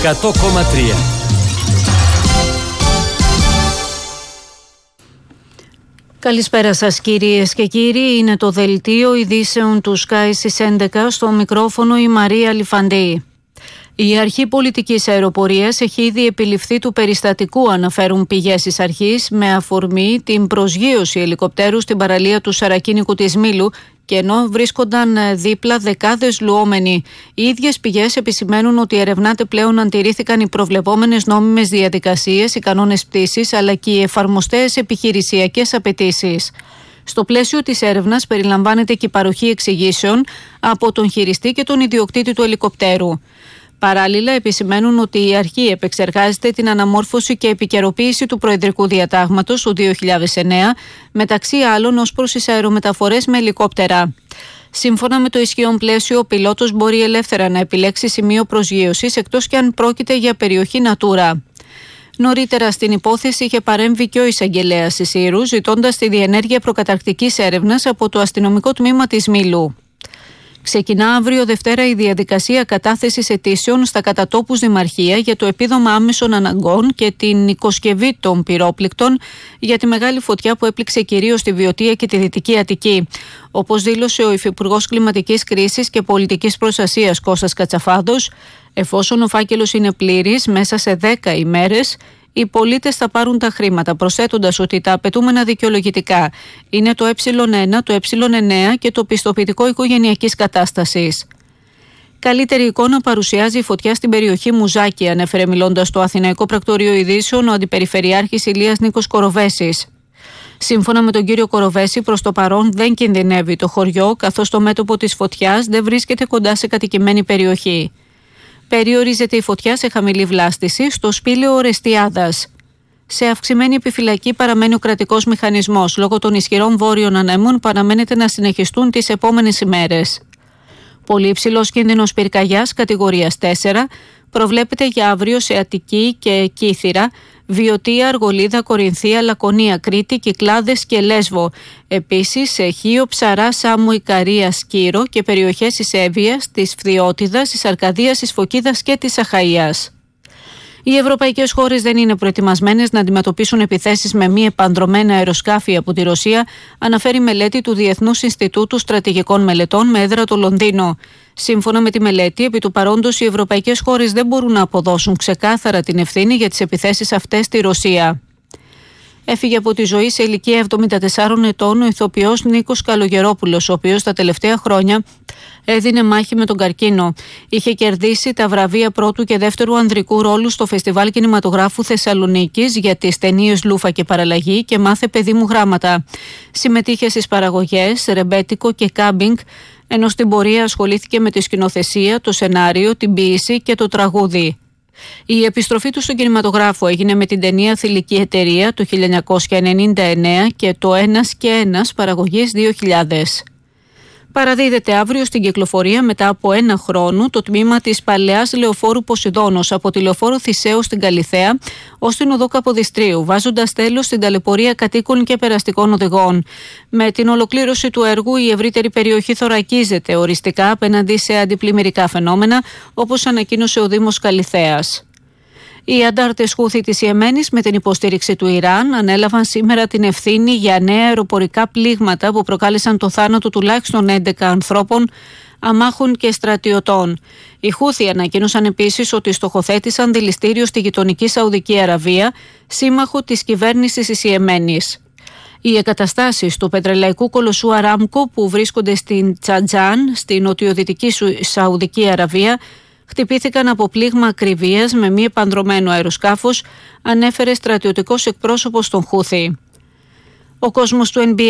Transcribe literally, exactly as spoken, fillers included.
εκατό κόμμα τρία. Καλησπέρα σας κυρίες και κύριοι, είναι το δελτίο ειδήσεων του Sky στις έντεκα, στο μικρόφωνο η Μαρία Λιφαντή. Η αρχή πολιτικής αεροπορίας έχει ήδη επιληφθεί του περιστατικού, αναφέρουν πηγές της αρχής, με αφορμή την προσγείωση ελικοπτέρου στην παραλία του Σαρακίνικου της Μήλου, και ενώ βρίσκονταν δίπλα δεκάδες λουόμενοι. Οι ίδιες πηγές επισημαίνουν ότι ερευνάται πλέον αν τηρήθηκαν οι προβλεπόμενες νόμιμες διαδικασίες, οι κανόνες πτήσης αλλά και οι εφαρμοστές επιχειρησιακές απαιτήσεις. Στο πλαίσιο της έρευνας περιλαμβάνεται και η παροχή εξηγήσεων από τον χειριστή και τον ιδιοκτήτη του ελικοπτέρου. Παράλληλα, επισημαίνουν ότι η αρχή επεξεργάζεται την αναμόρφωση και επικαιροποίηση του Προεδρικού Διατάγματος του δύο χιλιάδες εννέα, μεταξύ άλλων ως προς τις αερομεταφορές με ελικόπτερα. Σύμφωνα με το ισχύον πλαίσιο, ο πιλότος μπορεί ελεύθερα να επιλέξει σημείο προσγείωσης, εκτός και αν πρόκειται για περιοχή Natura. Νωρίτερα στην υπόθεση είχε παρέμβει και ο εισαγγελέας της Ήρου, ζητώντας τη διενέργεια προκαταρκτικής έρευνας από το αστυνομικό τμήμα της Μήλου. Ξεκινά αύριο Δευτέρα η διαδικασία κατάθεσης αιτήσεων στα κατατόπους δημαρχία για το επίδομα άμεσων αναγκών και την οικοσκευή των πυρόπληκτων για τη μεγάλη φωτιά που έπληξε κυρίως τη Βιωτία και τη Δυτική Αττική. Όπως δήλωσε ο Υφυπουργός Κλιματικής Κρίσης και Πολιτικής Προστασίας Κώστας Κατσαφάδος, εφόσον ο φάκελος είναι πλήρης, μέσα σε δέκα ημέρες οι πολίτες θα πάρουν τα χρήματα, προσθέτοντας ότι τα απαιτούμενα δικαιολογητικά είναι το ε1, το ε9 και το πιστοποιητικό οικογενειακής κατάστασης. Καλύτερη εικόνα παρουσιάζει η φωτιά στην περιοχή Μουζάκη, ανέφερε μιλώντας στο Αθηναϊκό Πρακτορείο Ειδήσεων ο Αντιπεριφερειάρχης Ηλίας Νίκος Κοροβέσης. Σύμφωνα με τον κύριο Κοροβέση, προς το παρόν δεν κινδυνεύει το χωριό, καθώς το μέτωπο της φωτιάς δεν βρίσκεται κοντά σε κατοικημένη περιοχή. Περιορίζεται η φωτιά σε χαμηλή βλάστηση στο σπήλαιο Ορεστιάδας. Σε αυξημένη επιφυλακή παραμένει ο κρατικός μηχανισμός. Λόγω των ισχυρών βόρειων ανέμων παραμένεται να συνεχιστούν τις επόμενες ημέρες. Πολύ υψηλός κίνδυνος πυρκαγιάς κατηγορίας τέσσερα προβλέπεται για αύριο σε Αττική και Κύθυρα, Βιωτία, Αργολίδα, Κορινθία, Λακωνία, Κρήτη, Κυκλάδες και Λέσβο. Επίσης σε Χίο, Ψαρά, Σάμου, Ικαρία, Σκύρο και περιοχές της Εύβοιας, της Φθιώτιδας, της Αρκαδίας, της Φωκίδας και της Αχαΐας. Οι ευρωπαϊκές χώρες δεν είναι προετοιμασμένες να αντιμετωπίσουν επιθέσεις με μη επανδρωμένα αεροσκάφη από τη Ρωσία, αναφέρει μελέτη του Διεθνούς Ινστιτούτου Στρατηγικών Μελετών με έδρα το Λονδίνο. Σύμφωνα με τη μελέτη, επί του παρόντος οι ευρωπαϊκές χώρες δεν μπορούν να αποδώσουν ξεκάθαρα την ευθύνη για τις επιθέσεις αυτές στη Ρωσία. Έφυγε από τη ζωή σε ηλικία εβδομήντα τεσσάρων ετών ο ηθοποιός Νίκος Καλογερόπουλος, ο οποίος τα τελευταία χρόνια έδινε μάχη με τον καρκίνο. Είχε κερδίσει τα βραβεία πρώτου και δεύτερου ανδρικού ρόλου στο Φεστιβάλ Κινηματογράφου Θεσσαλονίκης για τις ταινίες Λούφα και Παραλλαγή και Μάθε παιδί μου γράμματα. Συμμετείχε στις παραγωγές Ρεμπέτικο και Κάμπινγκ, ενώ στην πορεία ασχολήθηκε με τη σκηνοθεσία, το σενάριο, την ποίηση και το τραγούδι. Η επιστροφή του στον κινηματογράφο έγινε με την ταινία Θηλυκή Εταιρεία το χίλια εννιακόσια ενενήντα εννέα και το Ένας και Ένας παραγωγής δύο χιλιάδες. Παραδίδεται αύριο στην κυκλοφορία μετά από ένα χρόνο το τμήμα της παλαιάς λεωφόρου Ποσειδώνος από τη λεωφόρο Θησέου στην Καλιθέα ως την οδό Καποδιστρίου, βάζοντας τέλος στην ταλαιπωρία κατοίκων και περαστικών οδηγών. Με την ολοκλήρωση του έργου, η ευρύτερη περιοχή θωρακίζεται οριστικά απέναντι σε αντιπλημμυρικά φαινόμενα, όπως ανακοίνωσε ο Δήμος Καλιθέας. Οι αντάρτες Χούθη της Ιεμένης, με την υποστήριξη του Ιράν, ανέλαβαν σήμερα την ευθύνη για νέα αεροπορικά πλήγματα που προκάλεσαν το θάνατο τουλάχιστον έντεκα ανθρώπων, αμάχων και στρατιωτών. Οι Χούθη ανακοίνωσαν επίσης ότι στοχοθέτησαν δηληστήριο στη γειτονική Σαουδική Αραβία, σύμμαχο της κυβέρνησης της Ιεμένης. Οι εγκαταστάσεις του πετρελαϊκού κολοσσού Αράμκο που βρίσκονται στην Τσατζάν, στη νοτιοδυτική Σαουδική Αραβία, χτυπήθηκαν από πλήγμα ακριβίας με μη επανδρωμένο αεροσκάφος, ανέφερε στρατιωτικός εκπρόσωπος των Χούθη. Ο κόσμος του N B A